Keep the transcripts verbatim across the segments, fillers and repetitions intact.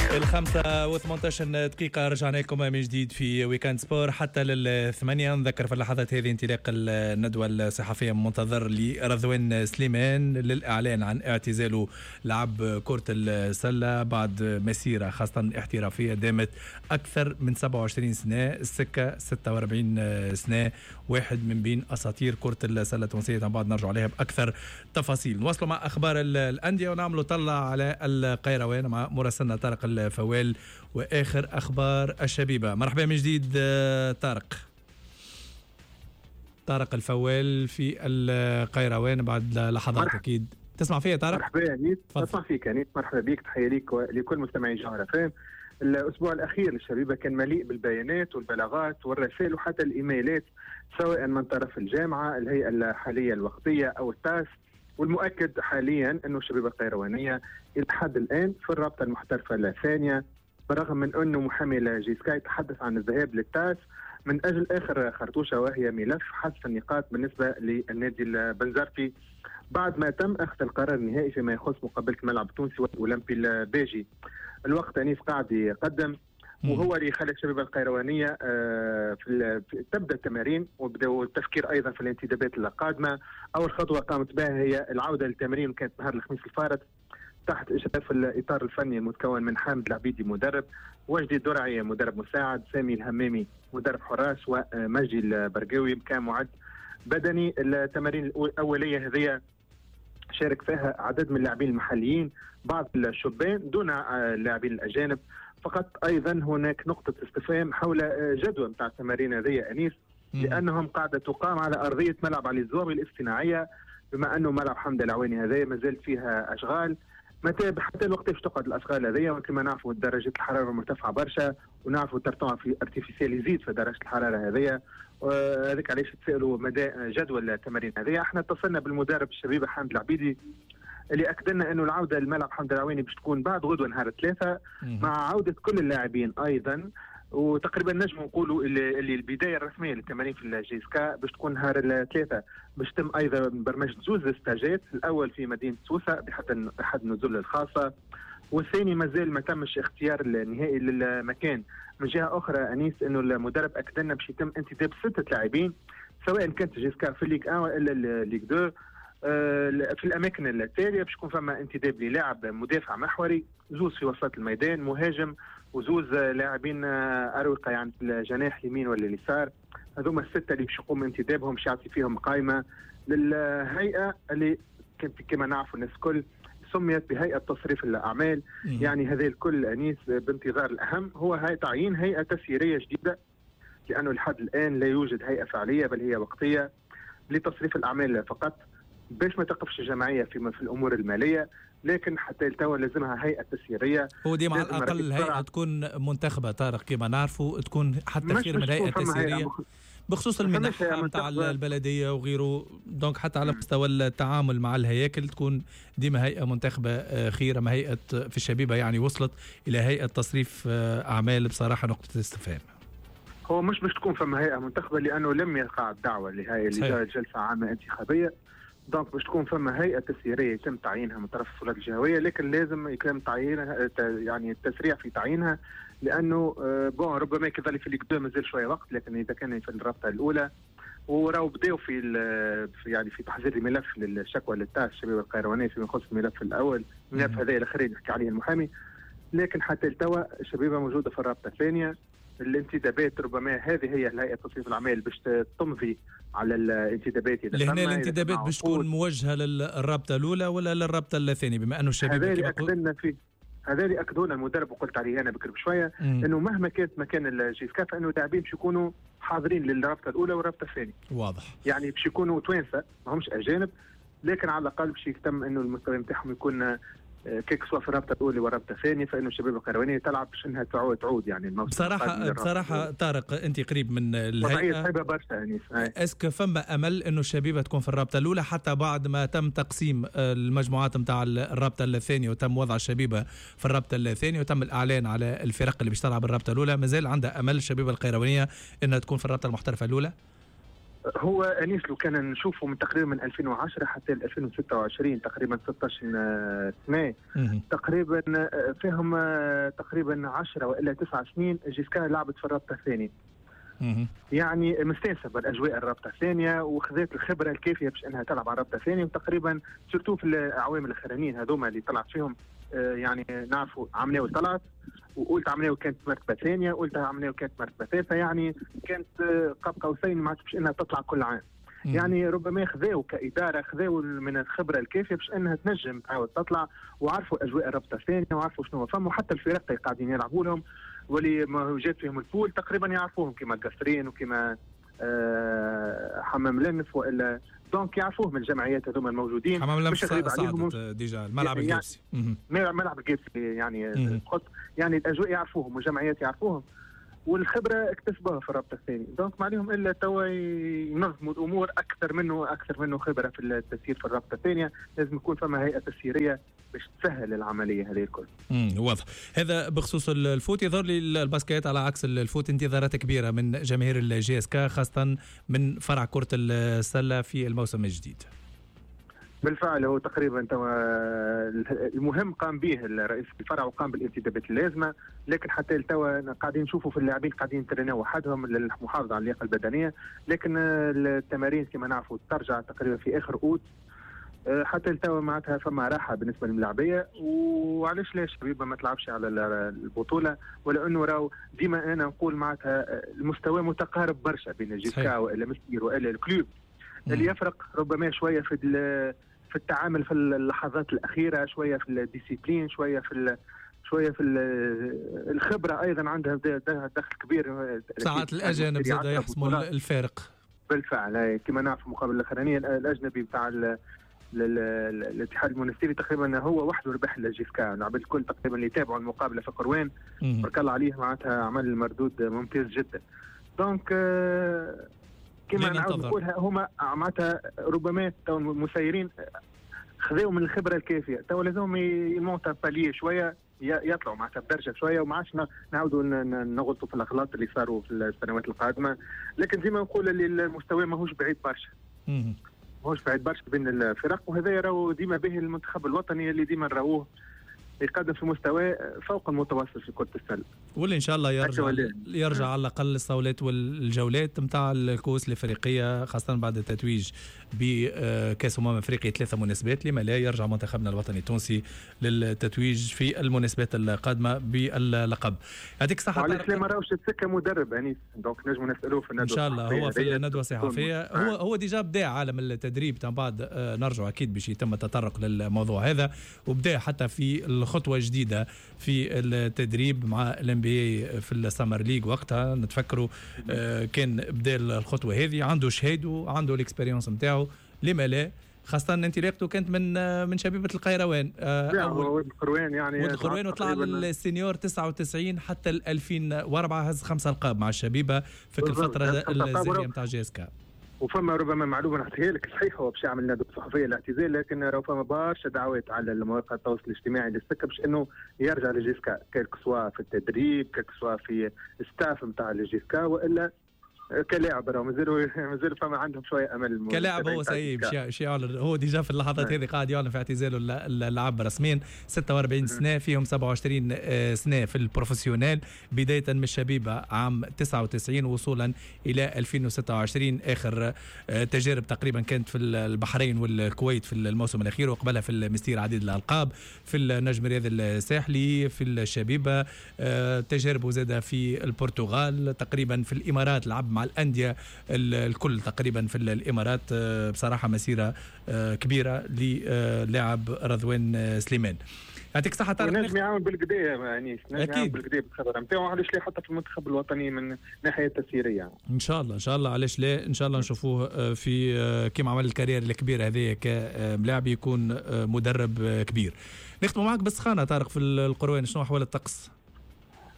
الخمسة وثمانية عشر دقيقة رجعنا لكم من جديد في ويكاند سبور حتى للثمانية. نذكر في اللحظات هذه انطلاق الندوة الصحفية المنتظر لرضوان سليمان للإعلان عن اعتزاله لعب كرة السلة بعد مسيرة خاصة احترافية دامت أكثر من سبعة وعشرين سنة، السكة ستة وأربعين سنة، واحد من بين أساطير كرة السلة التونسية. بعد نرجع عليها بأكثر تفاصيل. نواصلوا مع أخبار الأندية ونعملوا طلع على القيروان مع مراسلنا طارق الفوال واخر اخبار الشبيبه. مرحبا من جديد طارق. طارق الفوال في القيروان بعد لحظات. مرحب. اكيد تسمع فيا طارق؟ مرحبا يا انيس. اسمع فيك انيس. مرحبا بك، تحيه ليك ولكل مستمعي جوهره فام. الاسبوع الاخير للشبيبه كان مليء بالبيانات والبلاغات والرسائل وحتى الايميلات سواء من طرف الجامعه، الهيئه الحاليه الوقتيه او التاس. والمؤكد حاليا انه الشبيبه القيروانيه الى حد الان في الرابطه المحترفه الثانيه، بالرغم من انه محامي جيسكاي تحدث عن الذهاب للتاس من اجل اخر خرطوشه وهي ملف حذف النقاط بالنسبه للنادي البنزرتي بعد ما تم اخذ القرار النهائي فيما يخص مقابله الملعب التونسي والاولمبي البيجي. الوقت انيس قاعد يقدم وهو اللي يخلي الشبيبه القيروانيه في تبدا التمارين وبداوا التفكير ايضا في الانتدابات القادمه. اول خطوه قامت بها هي العوده للتمارين، كانت نهار الخميس الفارط تحت اشراف الاطار الفني المتكون من حامد العبيدي مدرب، وجدي الدرعي مدرب مساعد، سامي الهمامي مدرب حراس، ومجدي البرقاوي كان معد بدني. التمارين الاوليه هذه شارك فيها عدد من اللاعبين المحليين، بعض الشبان دون اللاعبين الاجانب فقط. ايضا هناك نقطه استفهام حول جدوى نتاع التمارين هذه انيس، لانهم قاعده تقام على ارضيه ملعب علي الزوامي الاصطناعيه، بما انه ملعب حمد العواني هذا ما زال فيها اشغال. متى حتى الوقت باش تقعد الاشغال هذه، وكما نعرفوا درجه الحراره مرتفعه برشا، ونعرفوا الترتوع في ارتيفيسيال يزيد في درجه الحراره هذه. هذاك علاش تسالوا مدى جدول التمارين هذه. احنا اتصلنا بالمدرب الشبيبه حامد العبيدي اللي اكد لنا انه العوده للملعب حمد العواني باش تكون بعد غدوه نهار ثلاثه مع عوده كل اللاعبين ايضا. وتقريبا نجم نقولوا اللي, اللي البدايه الرسميه للتمارين في الجيسكا باش تكون نهار الثلاثاء. باش تم ايضا برمجه زوز استاجات، الاول في مدينه سوسه بحد احد النزول الخاصه، والثاني مازال ما تمش اختيار النهائي للمكان. من جهه اخرى انيس انه المدرب اكد لنا باش يتم انتداب سته لاعبين سواء كانت جيسكا في الليغ واحد والا الليغ اثنين. في الاماكن التاليه باش يكون فما انتداب للاعب مدافع محوري، زوز في وسط الميدان مهاجم، وزوز لاعبين اروقه يعني في الجناح اليمين ولا اليسار. هذوما السته اللي باش يقوم انتدابهم باش يعطي فيهم قائمه للهيئه اللي كما نعرفوا الناس الكل سميت بهيئه تصريف الاعمال. يعني هذا الكل انيس بانتظار الاهم هو هي تعيين هيئه تسييريه جديده، لانه لحد الان لا يوجد هيئه فعليه بل هي وقتيه لتصريف الاعمال فقط، باش ما تقفش الجمعيه في في الامور الماليه، لكن حتى التوا لازمها هيئه تسييريه. هو دي مع الاقل الهيئه تكون منتخبه طارق كما نعرفوا، تكون حتى خير من الهيئه التسييريه بخصوص المنح نتاع البلديه وغيره. دونك حتى على مستوى التعامل مع الهياكل تكون ديما هيئه منتخبه خير. ما هيئه في الشبيبه يعني وصلت الى هيئه تصريف اعمال بصراحه نقطه استفهام. هو مش باش تكون فما هيئه منتخبه لانه لم يقع الدعوه لهيئه لجلسه عامه انتخابيه. دونك باش تكون فما هيئه تسييريه يتم تعيينها من طرف السلطات الجهويه، لكن لازم يتم تعيينها يعني التسريع في تعيينها، لانه بون ربما كذلك في الليغ اثنين مازال شويه وقت، لكن اذا كان في الرابطه الاولى وراو بداوا في يعني في تحضير الملف للشكوى للتاس الشبيبه القيروانيه فيما يخص الملف الاول، الملف هذا الاخير اللي يحكي عليه المحامي. لكن حتى التوا الشبيبه موجوده في الرابطه الثانيه. الانتدابات ربما هذه هي الهيئه تصريف الاعمال باش تمضي على الانتدابات. لهنا الانتدابات باش تكون موجهه للرابطه الاولى ولا للرابطه الثانيه، بما انه الشبيبه هذا اللي اكدنا فيه، هذا اللي اكدوا لنا المدرب وقلت عليه انا بكره بشويه، انه مهما كانت مكان الجيسكا فانه اللاعبين باش يكونوا حاضرين للرابطه الاولى والرابطه الثانيه. واضح. يعني باش يكونوا توانسه ما همش اجانب، لكن على الاقل باش يتم انه المستوى نتاعهم يكون كيك سواء في الرابطه الاولى والرابطه الثانيه، فانه الشبيبه القيروانيه تلعب باش انها تعود تعود يعني الموسم. بصراحه بصراحه طارق انت قريب من الهيئه، صعيبه برشا انيس. اسك فما امل انه الشبيبه تكون في الرابطه الاولى حتى بعد ما تم تقسيم المجموعات نتاع الرابطه الثانيه وتم وضع الشبيبه في الرابطه الثانيه وتم الاعلان على الفرق اللي باش تلعب الرابطه الاولى، مازال عندها امل الشبيبه القيروانيه انها تكون في الرابطه المحترفه الاولى؟ هو انيس لو كان نشوفه من تقريبا من ألفين وعشرة حتى ل ألفين وستة وعشرين تقريبا ستة عشر سنه تقريبا فيهم تقريبا عشرة والا تسع سنين جيسكا لعبت في الرابطه الثانيه. يعني مستانسه بالاجواء الرابطه الثانيه وخذت الخبره الكافيه باش انها تلعب على الرابطه الثانيه، وتقريبا سورتو في الاعوام الاخرانيين هذوما اللي طلعت فيهم يعني نعرفوا عمناوي طلعت، وقلت عمناوي كانت مرتبه ثانيه، قلت عمناوي كانت مرتبه ثالثه، يعني كانت قاب قوسين ما عادش انها تطلع كل عام. مم. يعني ربما خذاو كاداره خذاو من الخبره الكافيه باش انها تنجم تعاود تطلع، وعرفوا اجواء الرابطه الثانيه وعرفوا شنو فما، وحتى الفرق اللي قاعدين يلعبوا لهم واللي ما جات فيهم البول تقريبا يعرفوهم كما القصرين وكما آه حمام لنف والا دونك يعرفوهم الجمعيات هذوما الموجودين. حمام لنف صعدت ديجا الملعب الجبسي، ملعب الجبسي يعني خط يعني الاجواء يعرفوهم والجمعيات يعرفوهم والخبره اكتسبوها في الرابطه الثانيه، دونك ما عليهم الا توا ينظموا الامور اكثر منه اكثر منه خبره في التسيير في الرابطه الثانيه، لازم يكون فما هيئه تسييريه باش تسهل العمليه هذه الكل. امم واضح. هذا بخصوص الفوت. يظهر لي الباسكيت على عكس الفوت انتظارات كبيره من جماهير الجي اس كا خاصه من فرع كره السله في الموسم الجديد. بالفعل هو تقريبا توا المهم قام به الرئيس الفرع وقام بالانتدابات اللازمه، لكن حتى توا قاعدين نشوفوا في اللاعبين قاعدين يترينوا وحدهم للمحافظه على اللياقه البدنيه، لكن التمارين كما نعرفوا ترجع تقريبا في اخر اوت، حتى توا معناتها فما راحه بالنسبه للملاعبيه، وعلاش لا الشبيبه ما تلعبش على البطوله، ولانه راهو ديما انا نقول معناتها المستوى متقارب برشا بين الجيسكا والا مستير والا الكلوب، اللي يفرق ربما شويه في في التعامل في اللحظات الاخيره، شويه في الديسيبلين، شويه في شويه في الخبره، ايضا عندها دخل كبير. ساعات الاجانب زاد يحسموا الفارق. بالفعل كما نعرف المقابله الاخرانيه الاجنبي بتاع الاتحاد المونستيري تقريبا هو وحده ربح الجيسكا، اللاعبين الكل تقريبا اللي تابعوا المقابله في قروان بارك الله عليه معناتها عمل المردود ممتاز جدا. دونك كما نعاود نقولها هما معناتها ربما تو المسيرين خذوا من الخبره الكافيه، تو لازم يمونتا باليه شويه يطلعوا معناتها بدرجه شويه، وما عادش نعاودوا نغلطوا في الاغلاط اللي صاروا في السنوات القادمه، لكن زي ما نقول اللي المستوى ماهوش بعيد برشا. ماهوش بعيد برشا بين الفرق، وهذا راهو ديما به المنتخب الوطني اللي ديما نراوه يقدم في مستوى فوق المتوسط في كرة السلة، واللي ان شاء الله يرجع يرجع على الاقل الصولات والجولات نتاع الكؤوس الافريقيه، خاصه بعد التتويج بكاس امم افريقيا ثلاثه مناسبات، لما لا يرجع منتخبنا الوطني التونسي للتتويج في المناسبات القادمه باللقب. يعطيك الصحه. علاش لا ما راهوش تسكى مدرب انيس، دونك نجموا نسالوه في الندوه ان شاء الله. هو في الندوه الصحفيه هو هو ديجا بدا عالم التدريب تاع بعد نرجع اكيد باش يتم التطرق للموضوع هذا، وبدا حتى في خطوة جديدة في التدريب مع الام بي في السمر ليج، وقتها نتفكروا كان بدا الخطوة هذه، عنده شهاده عنده الاكسبيريونس نتاعو، لما لا، خاصة انطلاقته كانت من من شبيبة القيروان اول ولد القروان يعني ولد القروان، وطلع للسينيور تسعة وتسعين حتى ألفين وأربعة هز خمسة القاب مع الشبيبة في الفترة الزهرية نتاع جي اس كا. وفما ربما معلومه نعطيها لك صحيح هو باش يعمل ندوه صحفيه الاعتزال، لكن راه فما برشا دعوات على المواقع التواصل الاجتماعي للسكه باش انه يرجع لجيسكا كيلك سوا في التدريب كيلك سوا في ستاف نتاع لجيسكا، والا كلاعب راه مازالوا مازال فما عندهم شويه امل. كلاعب هو سيب شي يعلن، هو ديجا في اللحظات هذه قاعد يعلن في اعتزاله اللعب رسميا. ستة وأربعين سنه فيهم سبعة وعشرين سنه في البروفيسيونيل، بدايه من الشبيبه عام تسعة وتسعين وصولا الى ألفين وستة وعشرين. اخر تجارب تقريبا كانت في البحرين والكويت في الموسم الاخير، وقبلها في المستير عديد الالقاب في النجم الرياضي الساحلي في الشبيبه، تجاربه زاد في البرتغال، تقريبا في الامارات لعب مع الانديه الكل تقريبا في الامارات. بصراحه مسيره كبيره للاعب رضوان سليمان. يعطيك الصحه. طارق نجم يعاون بالقدايه يعني نجم يعاون بالقدايه بالخبره نتاعو، علاش لا حتى في المنتخب الوطني من ناحيه تسييريه ان شاء الله ان شاء الله علاش لا ان شاء الله نشوفوه في كيما عمل الكارير الكبير هذه كلاعب يكون مدرب كبير. نختم معك بالسخانه طارق في القروان، شنو احوال الطقس؟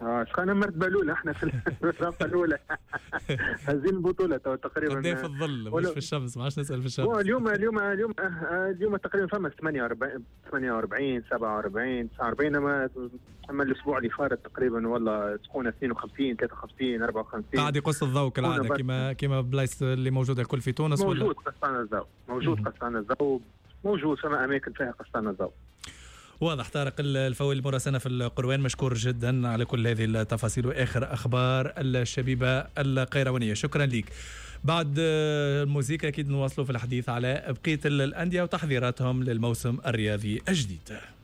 اه سخانه مرتبه الاولى احنا في الرابطه الاولى هذه البطوله تقريبا قد في الظل مش في الشمس، ما عادش نسال في الشمس. اليوم اليوم اليوم اليوم تقريبا فما ثمانية وأربعين سبعة وأربعين تسعة وأربعين، اما اما الاسبوع اللي فات تقريبا والله سخونه اثنين وخمسين ثلاثة وخمسين أربعة وخمسين. قاعد يقص الضوء كالعاده كما كما بلايص اللي موجوده الكل في تونس. موجود قسطان الضوء، موجود قسطان الضوء، موجود فما اماكن فيها قسطان الضوء. واضح. طارق الفوي المراسلة في القروان، مشكور جدا على كل هذه التفاصيل واخر اخبار الشبيبه القيروانيه، شكرا لك. بعد الموسيقى اكيد نواصلوا في الحديث على بقيه الانديه وتحضيراتهم للموسم الرياضي الجديد.